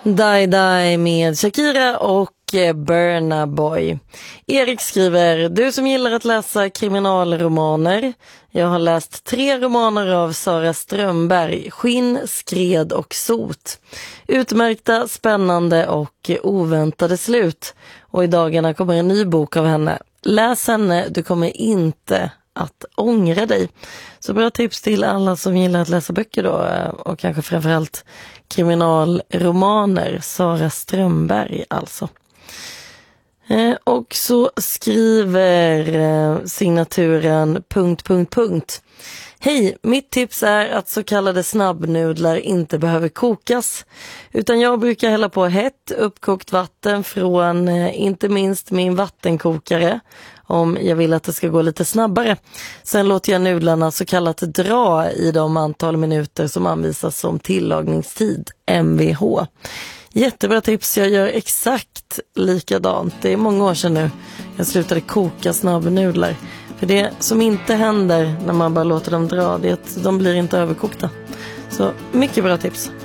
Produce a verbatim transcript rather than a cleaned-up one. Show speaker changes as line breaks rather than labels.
Die Die med Shakira och Burna Boy. Erik skriver: du som gillar att läsa kriminalromaner. Jag har läst tre romaner av Sara Strömberg: Skinn, skred och sot. Utmärkta, spännande och oväntade slut. Och i dagarna kommer en ny bok av henne. Läs henne, du kommer inte att ångra dig. Så bra tips till alla som gillar att läsa böcker då, och kanske framförallt kriminalromaner. Sara Strömberg alltså. Eh, och så skriver eh, signaturen punkt, punkt, punkt. Hej, mitt tips är att så kallade snabbnudlar inte behöver kokas, utan jag brukar hälla på hett uppkokt vatten från eh, inte minst min vattenkokare om jag vill att det ska gå lite snabbare. Sen låter jag nudlarna så kallat dra i de antal minuter som anvisas som tillagningstid, M V H. Jättebra tips, jag gör exakt likadant. Det är många år sedan nu jag slutade koka snabbnudlar. För det som inte händer när man bara låter dem dra, det är att de blir inte överkokta. Så mycket bra tips.